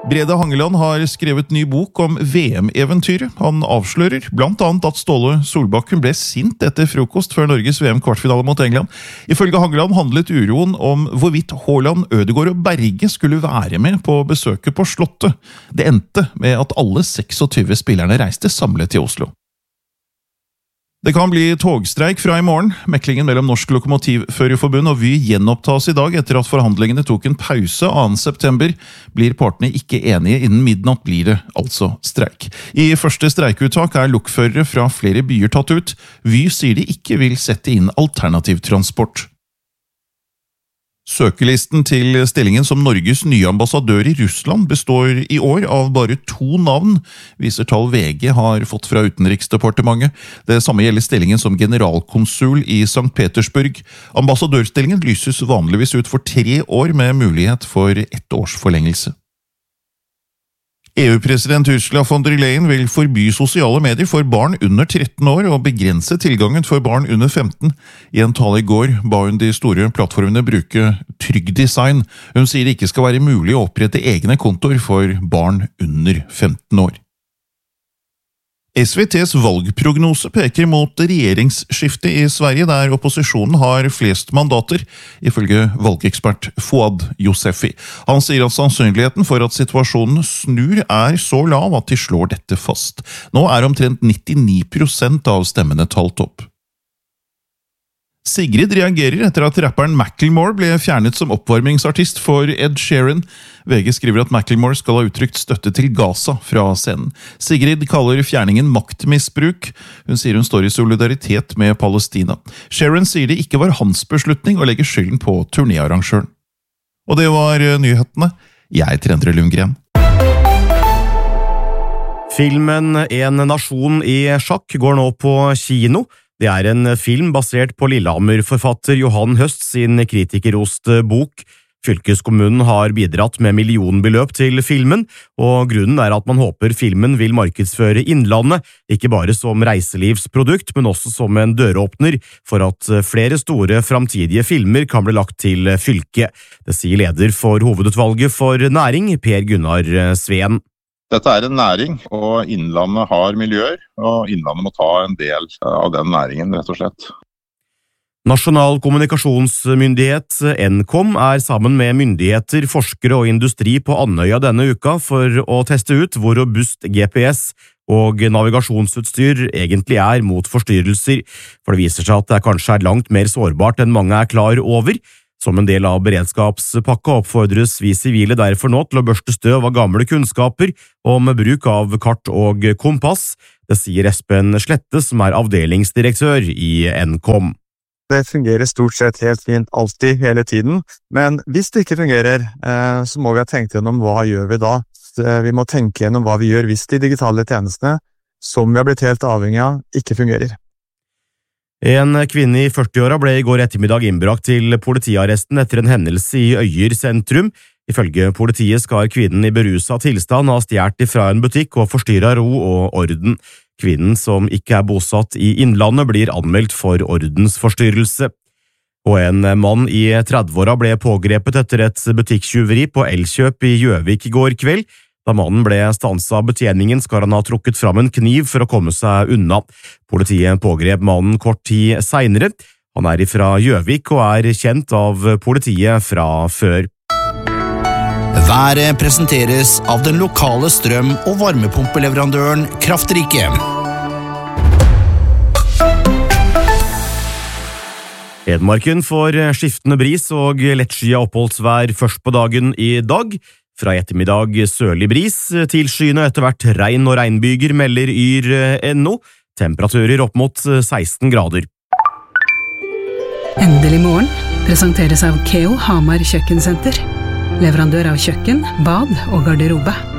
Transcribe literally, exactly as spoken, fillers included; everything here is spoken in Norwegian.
Brede Hangeland har skrevet ny bok om V M-eventyret. Han avslører blant annet at Ståle Solbakken ble sint etter frokost før Norges V M-kvartfinale mot England. Ifølge Hangeland handlet uroen om hvorvidt Haaland, Ødegaard og Berge skulle være med på besøket på Slottet. Det endte med at alle seksogtyve spillerne reiste samlet til Oslo. Det kan bli togstreik fra i morgen. Meklingen mellom Norsk Lokomotivførerforbund og Vy gjenopptas i dag etter at forhandlingene tok en pause annen september. Blir partene ikke enige innen midnatt, blir det altså streik. I første streikuttak er lokførere fra flere byer tatt ut. Vy sier de ikke vil sette inn alternativ transport. Søkelisten til stillingen som Norges nye ambassadør i Russland består i år av bare to navn, viser tall V G har fått fra Utenriksdepartementet. Det samme gjelder stillingen som generalkonsul i Sankt Petersburg. Ambassadørstillingen lyses vanligvis ut for tre år med mulighet for ett års forlengelse. E U-president Ursula von der Leyen vil forby sosiale medier for barn under tretten år og begrense tilgangen for barn under femten. I en tale i går ba hun de store plattformene bruke trygg design. Hun sier det ikke skal være mulig å opprette egne kontoer for barn under femten år. S V T's valgprognose peker mot regjeringsskifte i Sverige, der opposisjonen har flest mandater, ifølge valgekspert Fouad Josefi. Han sier at sannsynligheten for at situasjonen snur er så lav at de slår dette fast. Nå er omtrent nittini prosent av stemmene talt opp. Sigrid reagerer etter at rapperen Macklemore ble fjernet som oppvarmingsartist for Ed Sheeran. V G skriver at Macklemore skal ha uttrykt støtte til Gaza fra scenen. Sigrid kaller fjerningen maktmisbruk. Hun sier hun står i solidaritet med Palestina. Sheeran sier det ikke var hans beslutning å legge skylden på turnéarrangøren. Og det var nyhetene. Jeg heter Endre Lundgren. Filmen En nasjon i sjakk går nå på kino. Det er en film basert på Lillehammer-forfatter Johan Høst sin kritikerroste bok. Fylkeskommunen har bidratt med millionbeløp til filmen, og grunnen er at man håper filmen vil markedsføre Innlandet, ikke bare som reiselivsprodukt, men også som en døråpner for at flere store framtidige filmer kan bli lagt til fylket. Det sier leder for hovedutvalget for næring, Per Gunnar Sveen. Dette er en næring, og Innlandet har miljøer, og Innlandet må ta en del av den næringen, rett og slett. Nasjonal kommunikasjonsmyndighet Nkom er sammen med myndigheter, forskere og industri på Andøya denne uka for å teste ut hvor robust G P S og navigasjonsutstyr egentlig er mot forstyrrelser, for det viser seg at det kanskje er langt mer sårbart enn mange er klar over. Som en del av beredskapspakka oppfordres vi sivile derfor nå til å børste støv av gamle kunnskaper om bruk av kart og kompass. Det sier Espen Slette, som er avdelingsdirektør i Nkom. Det fungerer stort sett helt fint, alltid, hele tiden. Men hvis det ikke fungerer, så må vi ha tenkt gjennom hva gjør vi da. Vi må tenke gjennom hva vi gjør hvis de digitale tjenestene, som vi har blitt helt avhengig av, ikke fungerer. En kvinne i førtiåra ble i går ettermiddag innbrakt til politiarresten etter en hendelse i Øyer sentrum. Ifølge politiet skal kvinnen i berusa tilstand ha stjålet fra en butikk og forstyrret ro og orden. Kvinnen, som ikke er bosatt i Innlandet, blir anmeldt for ordensforstyrrelse. Og en mann i trettiåra ble pågrepet etter et butikktyveri på Elkjøp i Gjøvik i går kveld. Da mannen ble stanset av betjeningen, skal han ha trukket fram en kniv for å komme seg unna. Politiet pågrep mannen kort tid senere. Han er fra Gjøvik og er kjent av politiet fra før. Været presenteres av den lokale strøm- og varmepumpeleverandøren Kraftrike. Hedmarken får skiftende bris og lettskyet oppholdsvær først på dagen i dag. Fra ettermiddag sørlig bris, til skyene etter hvert regn og regnbyger, melder yr punkt no. Temperaturer opp mot seksten grader. Endelig morgen presenteres av Keo Hamar Kjøkkensenter. Leverandør av kjøkken, bad og garderobe.